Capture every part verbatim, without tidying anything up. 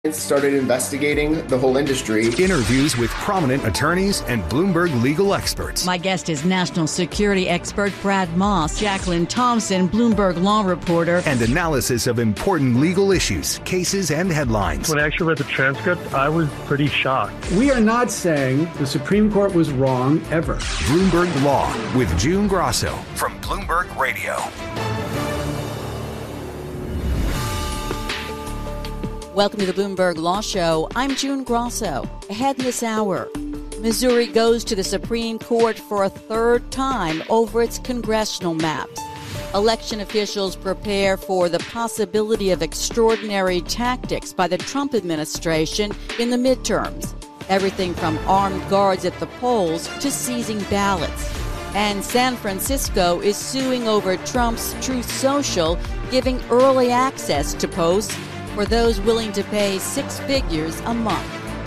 started investigating the whole industry. Interviews with prominent attorneys and Bloomberg legal experts. My guest is national security expert Brad Moss, Jacqueline Thompson, Bloomberg law reporter. And analysis of important legal issues, cases, and headlines. When I actually read the transcript, I was pretty shocked. We are not saying the Supreme Court was wrong ever. Bloomberg Law with June Grosso from Bloomberg Radio. Welcome to the Bloomberg Law Show. I'm June Grosso. Ahead in this hour, Missouri goes to the Supreme Court for a third time over its congressional maps. Election officials prepare for the possibility of extraordinary tactics by the Trump administration in the midterms. Everything from armed guards at the polls to seizing ballots. And San Francisco is suing over Trump's Truth Social, giving early access to posts for those willing to pay six figures a month.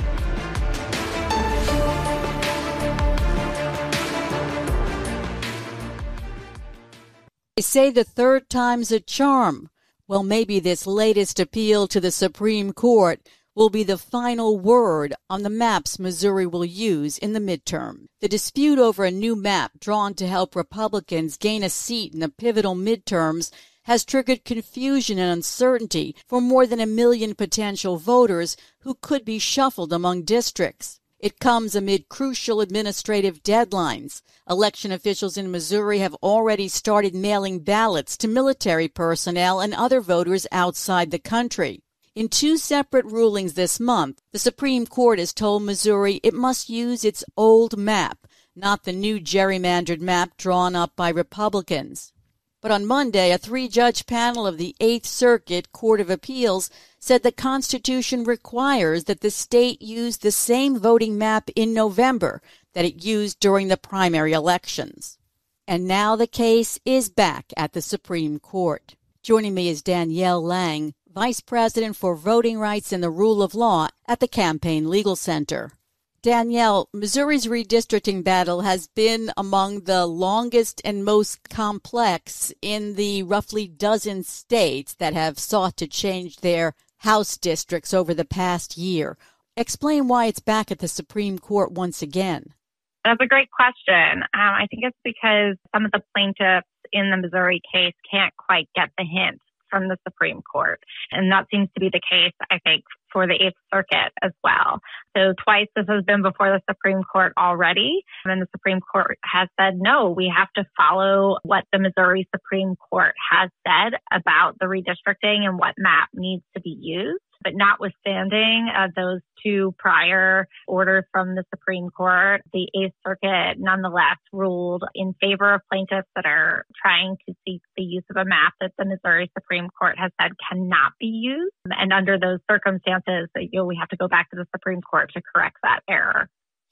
They say the third time's a charm. Well, maybe this latest appeal to the Supreme Court will be the final word on the maps Missouri will use in the midterm. The dispute over a new map drawn to help Republicans gain a seat in the pivotal midterms has triggered confusion and uncertainty for more than a million potential voters who could be shuffled among districts. It comes amid crucial administrative deadlines. Election officials in Missouri have already started mailing ballots to military personnel and other voters outside the country. In two separate rulings this month, the Supreme Court has told Missouri it must use its old map, not the new gerrymandered map drawn up by Republicans. But on Monday, a three-judge panel of the Eighth Circuit Court of Appeals said the Constitution requires that the state use the same voting map in November that it used during the primary elections. And now the case is back at the Supreme Court. Joining me is Danielle Lang, Vice President for Voting Rights and the Rule of Law at the Campaign Legal Center. Danielle, Missouri's redistricting battle has been among the longest and most complex in the roughly dozen states that have sought to change their House districts over the past year. Explain why it's back at the Supreme Court once again. That's a great question. Um, I think it's because some of the plaintiffs in the Missouri case can't quite get the hint from the Supreme Court. And that seems to be the case, I think, for the Eighth Circuit as well. So twice this has been before the Supreme Court already. And the Supreme Court has said, no, we have to follow what the Missouri Supreme Court has said about the redistricting and what map needs to be used. But notwithstanding uh, those two prior orders from the Supreme Court, the Eighth Circuit nonetheless ruled in favor of plaintiffs that are trying to seek the use of a map that the Missouri Supreme Court has said cannot be used. And under those circumstances, you know, we have to go back to the Supreme Court to correct that error.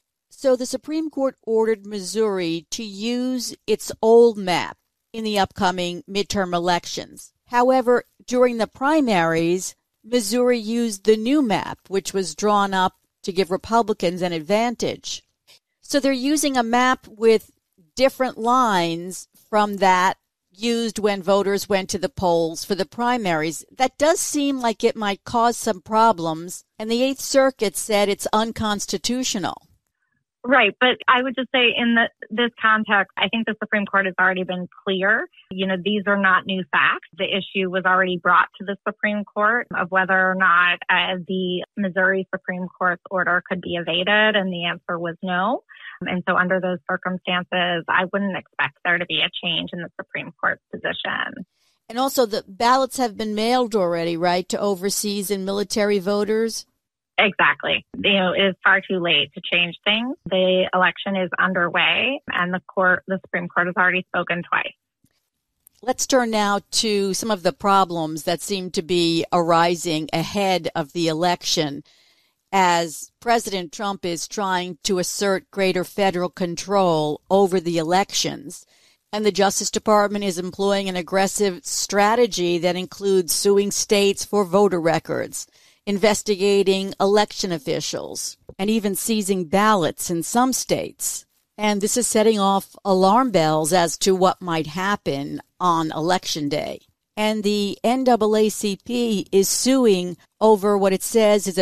So the Supreme Court ordered Missouri to use its old map in the upcoming midterm elections. However, during the primaries, Missouri used the new map, which was drawn up to give Republicans an advantage. So they're using a map with different lines from that used when voters went to the polls for the primaries. That does seem like it might cause some problems, and the Eighth Circuit said it's unconstitutional. Right. But I would just say in the, this context, I think the Supreme Court has already been clear. You know, these are not new facts. The issue was already brought to the Supreme Court of whether or not uh, the Missouri Supreme Court's order could be evaded. And the answer was no. And so under those circumstances, I wouldn't expect there to be a change in the Supreme Court's position. And also the ballots have been mailed already, right, to overseas and military voters? Exactly. You know, it is far too late to change things. The election is underway, and the court, the Supreme Court has already spoken twice. Let's turn now to some of the problems that seem to be arising ahead of the election as President Trump is trying to assert greater federal control over the elections. And the Justice Department is employing an aggressive strategy that includes suing states for voter records, investigating election officials, and even seizing ballots in some states. And this is setting off alarm bells as to what might happen on Election Day. And the N double A C P is suing over what it says is a